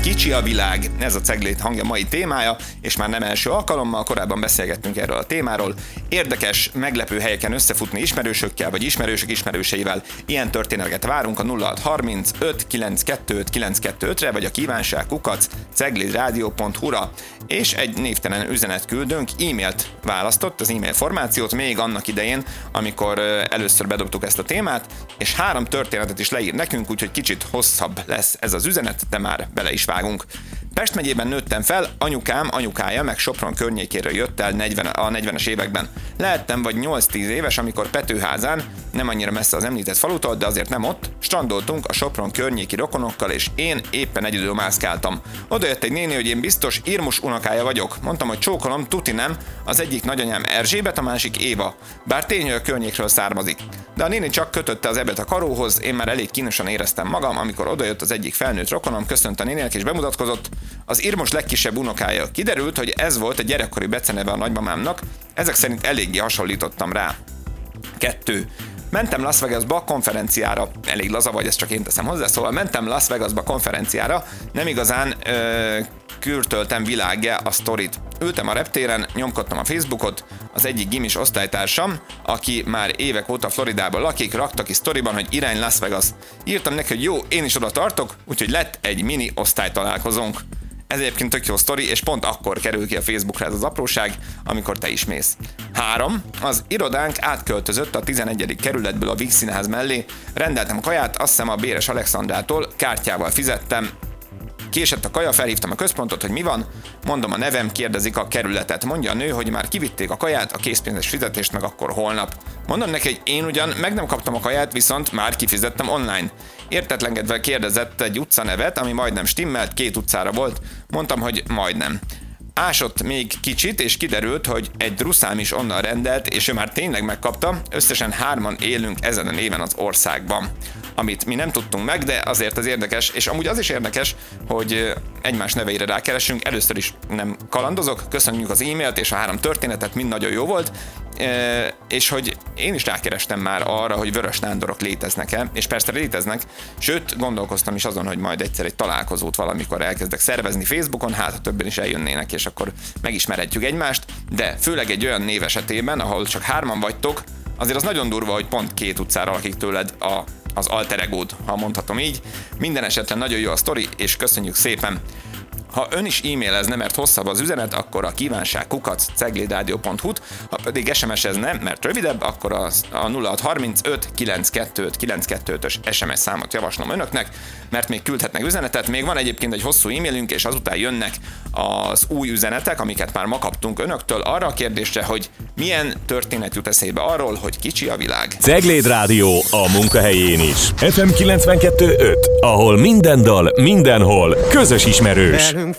Kicsi a világ, ez a Cegléd hangja mai témája, és már nem első alkalommal, korábban beszélgettünk erről a témáról. Érdekes, meglepő helyeken összefutni ismerősökkel, vagy ismerősök ismerőseivel. Ilyen történeteket várunk a 0630 592 925-re, vagy a kívánság@ceglédradio.hu-ra. És egy névtelen üzenet küldünk, e-mailt választott, az e-mail formációt még annak idején, amikor először bedobtuk ezt a témát, és 3 történetet is leír nekünk, úgyhogy kicsit hosszabb lesz ez az üzenet, de már bele is vágunk. Pest megyében nőttem fel, anyukám anyukája meg Sopron környékéről jött el a 40-es években. Lehettem vagy 8-10 éves, amikor Petőházán, nem annyira messze az említett falutól, de azért nem ott, strandoltunk a Sopron környéki rokonokkal, és én éppen egyedül mászkáltam. Oda jött egy néni, hogy én biztos Irmus unokája vagyok. Mondtam, hogy csókolom, tuti nem, az egyik nagyanyám Erzsébet, a másik Éva. Bár tény, hogy a környékről származik. De a néni csak kötötte az ebet a karóhoz, én már elég kínosan éreztem magam, amikor odajött az egyik felnőtt rokonom, köszönt a néninek és bemutatkozott. Az Irmos legkisebb unokája. Kiderült, hogy ez volt a gyerekkori beceneve a nagymamámnak, ezek szerint eléggé hasonlítottam rá. 2. Mentem Las Vegasba konferenciára. Elég laza vagy, ezt csak én teszem hozzá, szóval mentem Las Vegasba konferenciára, nem igazán kürtöltem világgá a sztorit. Ültem a reptéren, nyomkodtam a Facebookot, az egyik gimis osztálytársam, aki már évek óta Floridában lakik, rakta ki sztoriban, hogy irány Las Vegas. Írtam neki, hogy jó, én is oda tartok, úgyhogy lett egy mini osztálytalálkozónk. Ez egyébként tök jó sztori, és pont akkor kerül ki a Facebookra ez az apróság, amikor te is mész. 3. Az irodánk átköltözött a 11. kerületből a Víg Színház mellé, rendeltem kaját, azt hiszem a Béres Alexandrától, kártyával fizettem. Késett a kaja, felhívtam a központot, hogy mi van, mondom a nevem, kérdezik a kerületet. Mondja a nő, hogy már kivitték a kaját, a készpénzes fizetést meg akkor holnap. Mondom neki, hogy én ugyan meg nem kaptam a kaját, viszont már kifizettem online. Értetlenkedve kérdezett egy utcanevet, ami majdnem stimmelt, 2 utcára volt. Mondtam, hogy majdnem. Ásott még kicsit, és kiderült, hogy egy druszám is onnan rendelt, és ő már tényleg megkapta. Összesen 3-an élünk ezen a néven az országban. Amit mi nem tudtunk meg, de azért az érdekes, és amúgy az is érdekes, hogy egymás neveire rákeresünk. Először is nem kalandozok, köszönjük az e-mailt és a 3 történetet, mind nagyon jó volt, és hogy én is rákerestem már arra, hogy vörös nándorok léteznek-e, és persze léteznek, sőt gondolkoztam is azon, hogy majd egyszer egy találkozót valamikor elkezdek szervezni Facebookon, hát ha többen is eljönnének, és akkor megismerhetjük egymást, de főleg egy olyan név esetében, ahol csak 3-an vagytok, azért az nagyon durva, hogy pont 2 utcára lakik tőled az alter egód, ha mondhatom így. Minden esetben nagyon jó a sztori, és köszönjük szépen. Ha ön is e-mailezne, mert hosszabb az üzenet, akkor a kívánság@ceglédradio.hu-t, ha pedig SMS-ezne, mert rövidebb, akkor a 0635 925 925-ös SMS számot javaslom önöknek, mert még küldhetnek üzenetet. Még van egyébként egy hosszú e-mailünk, és azután jönnek az új üzenetek, amiket már ma kaptunk önöktől, arra a kérdésre, hogy milyen történet jut eszébe arról, hogy kicsi a világ. Cegléd Rádió a munkahelyén is. FM 92.5, ahol minden dal, mindenhol közös ismerős.